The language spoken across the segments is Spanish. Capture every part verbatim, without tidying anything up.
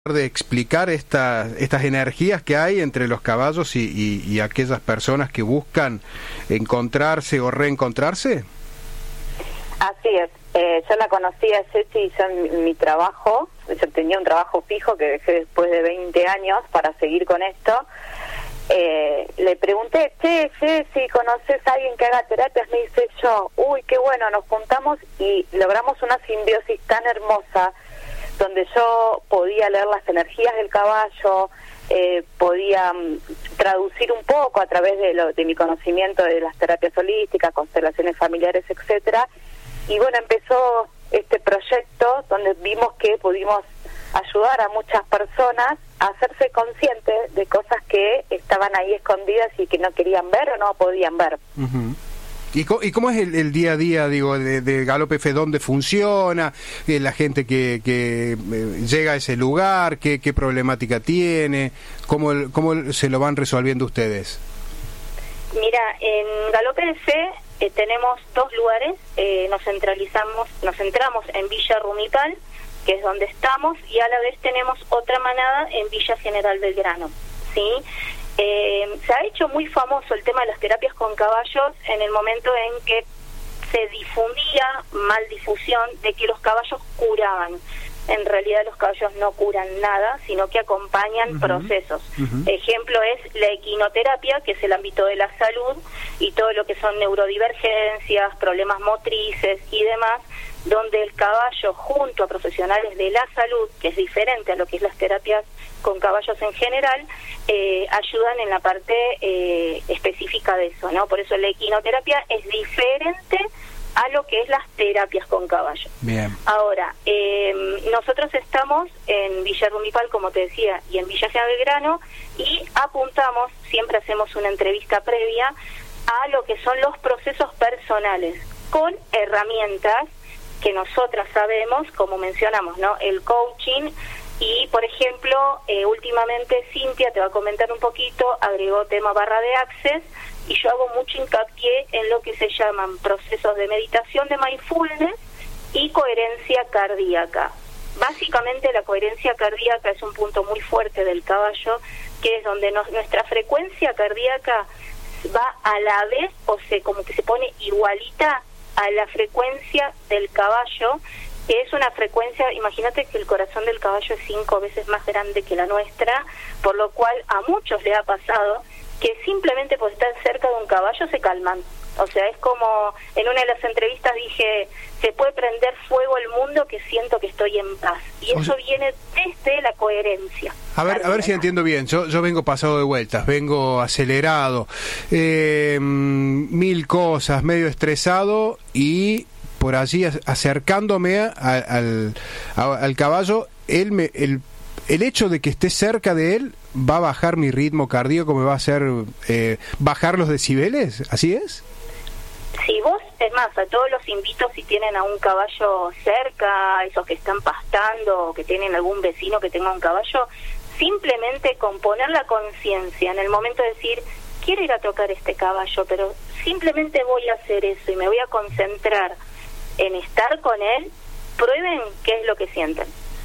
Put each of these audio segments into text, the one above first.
de explicar esta, estas energías que hay entre los caballos y, y, y aquellas personas que buscan encontrarse o reencontrarse? Así es. Eh, yo la conocí a Ceci, hizo mi, mi trabajo. Yo tenía un trabajo fijo que dejé después de veinte años para seguir con esto. Eh, le pregunté, che, Ceci, ¿conoces a alguien que haga terapias? Me dice yo, uy, qué bueno, nos juntamos y logramos una simbiosis tan hermosa, donde yo podía leer las energías del caballo, eh, podía um, traducir un poco a través de, lo, de mi conocimiento de las terapias holísticas, constelaciones familiares, etcétera. Y bueno, empezó este proyecto donde vimos que pudimos ayudar a muchas personas a hacerse conscientes de cosas que estaban ahí escondidas y que no querían ver o no podían ver. Uh-huh. ¿Y cómo, ¿Y cómo es el, el día a día, digo, de, de Galope Fe? ¿Dónde funciona? Eh, ¿La gente que, que eh, llega a ese lugar? ¿Qué, qué problemática tiene? ¿Cómo, ¿Cómo se lo van resolviendo ustedes? Mira, en Galope Fe eh, tenemos dos lugares. Eh, nos centralizamos, nos centramos en Villa Rumipal, que es donde estamos, y a la vez tenemos otra manada en Villa General Belgrano, ¿sí? Eh, se ha hecho muy famoso el tema de las terapias con caballos en el momento en que se difundía, mal difusión, de que los caballos curaban. En realidad los caballos no curan nada, sino que acompañan uh-huh. procesos. Uh-huh. Ejemplo es la equinoterapia, que es el ámbito de la salud, y todo lo que son neurodivergencias, problemas motrices y demás, donde el caballo junto a profesionales de la salud, que es diferente a lo que es las terapias con caballos en general, eh, ayudan en la parte eh, específica de eso, ¿no? Por eso la equinoterapia es diferente a lo que es las terapias con caballo. Bien. Ahora, eh, nosotros estamos en Villa Rumipal, como te decía, y en Villa General Belgrano, y apuntamos, siempre hacemos una entrevista previa, a lo que son los procesos personales, con herramientas que nosotras sabemos, como mencionamos, ¿no? El coaching. Y, por ejemplo, eh, últimamente Cintia, te va a comentar un poquito, agregó tema barra de access, y yo hago mucho hincapié en lo que se llaman procesos de meditación de mindfulness y coherencia cardíaca. Básicamente la coherencia cardíaca es un punto muy fuerte del caballo, que es donde nos, nuestra frecuencia cardíaca va a la vez, o sea, como que se pone igualita a la frecuencia del caballo, que es una frecuencia, imagínate que el corazón del caballo es cinco veces más grande que la nuestra, por lo cual a muchos le ha pasado que simplemente por estar cerca de un caballo se calman. O sea, es como en una de las entrevistas dije, se puede prender fuego el mundo que siento que estoy en paz. Y eso o sea, viene desde la coherencia. A ver, a ver si entiendo bien. Yo, yo vengo pasado de vueltas, vengo acelerado, eh, mil cosas, medio estresado, y por allí acercándome a, a, al, a, al caballo, él me, el, el hecho de que esté cerca de él va a bajar mi ritmo cardíaco, me va a hacer eh, bajar los decibeles, ¿así es? Si vos, es más, a todos los invito, si tienen a un caballo cerca, esos que están pastando, o que tienen algún vecino que tenga un caballo, simplemente con poner la conciencia en el momento de decir, quiero ir a tocar este caballo, pero simplemente voy a hacer eso y me voy a concentrar en estar con él, prueben qué es lo que sienten.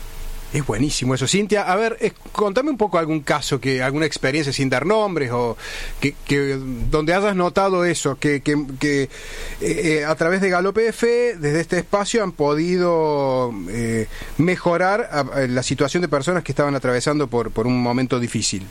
Es buenísimo eso. Cintia, a ver, eh, contame un poco algún caso, que alguna experiencia sin dar nombres, o que, que donde hayas notado eso, que, que, que eh, a través de Galope Fe, desde este espacio, han podido eh, mejorar a, a la situación de personas que estaban atravesando por, por un momento difícil.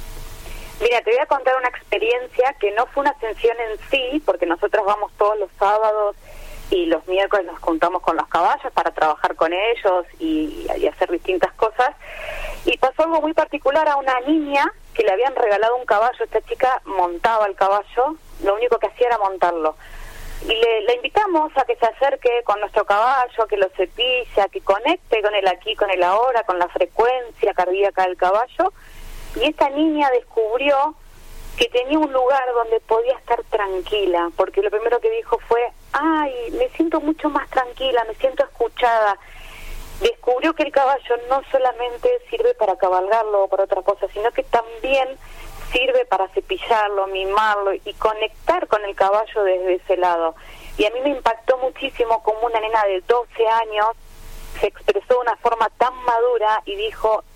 Mira, te voy a contar una experiencia que no fue una ascensión en sí, porque nosotros vamos todos los sábados y los miércoles nos juntamos con los caballos para trabajar con ellos y, y hacer distintas cosas. Y pasó algo muy particular a una niña que le habían regalado un caballo. Esta chica montaba el caballo, lo único que hacía era montarlo. Y le, le invitamos a que se acerque con nuestro caballo, que lo cepille, a que conecte con el aquí, con el ahora, con la frecuencia cardíaca del caballo. Y esta niña descubrió que tenía un lugar donde podía estar tranquila, porque lo primero que dijo fue, ay, me siento mucho más tranquila, me siento escuchada. Descubrió que el caballo no solamente sirve para cabalgarlo o para otra cosa, sino que también sirve para cepillarlo, mimarlo y conectar con el caballo desde ese lado. Y a mí me impactó muchísimo como una nena de doce años se expresó de una forma tan madura y dijo,